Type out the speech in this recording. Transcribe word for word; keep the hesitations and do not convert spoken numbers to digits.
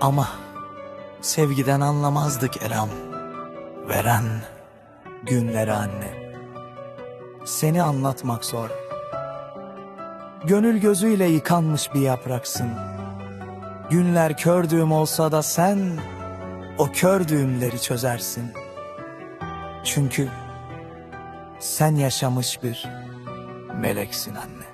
Ama sevgiden anlamazdık Erem. Veren günleri anne. Seni anlatmak zor. Gönül gözüyle yıkanmış bir yapraksın. Günler kördüğüm olsa da sen o kördüğümleri çözersin. Çünkü sen yaşamış bir meleksin anne.